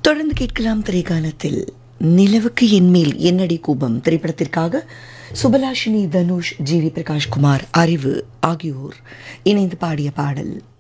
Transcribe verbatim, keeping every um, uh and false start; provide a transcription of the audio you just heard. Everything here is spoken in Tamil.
தொடர்ந்து கேட்கலாம் திரைக்காலத்தில் நிலவுக்கு என்மேல் என்னடி கோபம் திரைப்படத்திற்காக சுபலாஷினி, தனுஷ், ஜி வி பிரகாஷ்குமார், அறிவு ஆகியோர் இணைந்து பாடிய பாடல்.